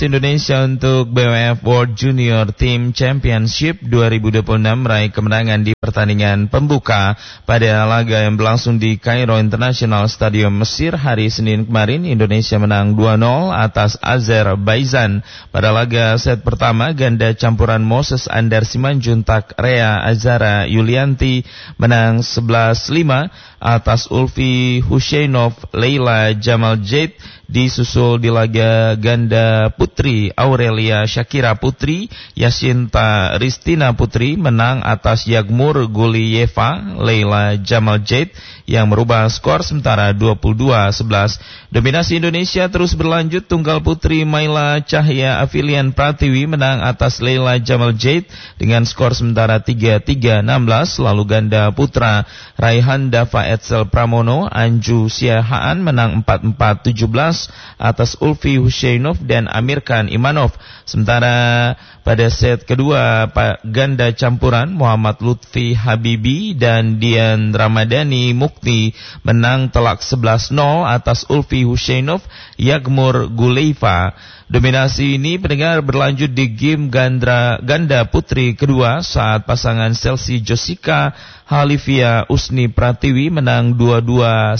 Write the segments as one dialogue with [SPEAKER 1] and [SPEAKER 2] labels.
[SPEAKER 1] Indonesia untuk BWF World Junior Team Championship 2026 meraih kemenangan di pertandingan pembuka pada laga yang berlangsung di Kairo International Stadium Mesir hari Senin kemarin. Indonesia menang 2-0 atas Azerbaijan. Pada laga set pertama, ganda campuran Moses Andar Simanjuntak Rea Azara Yulianti menang 11-5 atas Ulfi Husheinov Leila Jamal Jade. Disusul di laga ganda putri, Aurelia Shakira Putri Yasinta Ristina Putri menang atas Yagmur Guliyeva Leila Jamal Jade yang merubah skor sementara 22-11. Dominasi Indonesia terus berlanjut. Tunggal putri Maila Cahya Afilian Pratiwi menang atas Leila Jamal Jade dengan skor sementara 3-3-16. Lalu ganda putra Raihan Dava Edsel Pramono Anju Siahaan menang 4-4-17 atas Ulfi Husheinov dan Amir Khan Imanov. Sementara pada set kedua, ganda campuran Muhammad Lutfi Habibi dan Dian Ramadhani Mukti menang telak 11-0 atas Ulfi Husheinov Yagmur Guleyva. Dominasi ini pendengar berlanjut di game ganda putri kedua saat pasangan Chelsea Jessica Halifia Usni Pratiwi menang 2-2-1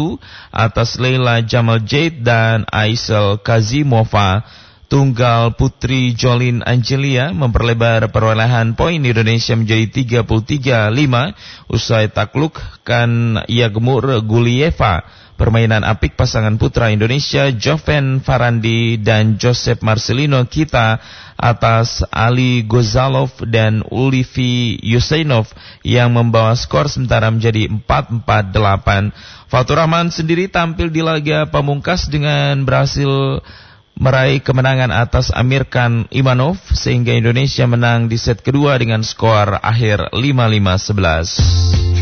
[SPEAKER 1] atas Leila Jamal Jade dan Aisel Kazimova. Tunggal putri Jolin Angelia memperlebar perolehan poin Indonesia menjadi 33-5 usai taklukkan Yagmur Guliyeva. Permainan apik pasangan putra Indonesia Joven Farandi dan Joseph Marcelino Kita atas Ali Gozalov dan Ulfi Yusainov yang membawa skor sementara menjadi 4-4-8. Fatur Rahman sendiri tampil di laga pamungkas dengan berhasil meraih kemenangan atas Amir Khan Imanov sehingga Indonesia menang di set kedua dengan skor akhir 5-5-11.